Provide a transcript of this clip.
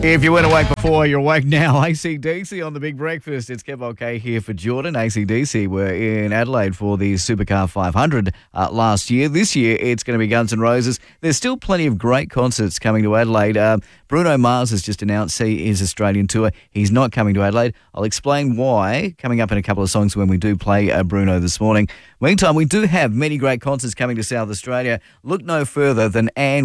If you weren't awake before, you're awake now. AC/DC on the Big Breakfast. It's Kev OK here for Jordan. AC/DC were in Adelaide for the Supercar 500 last year. This year, it's going to be Guns N' Roses. There's still plenty of great concerts coming to Adelaide. Bruno Mars has just announced his Australian tour. He's not coming to Adelaide. I'll explain why coming up in a couple of songs when we do play Bruno this morning. Meantime, we do have many great concerts coming to South Australia. Look no further than Anne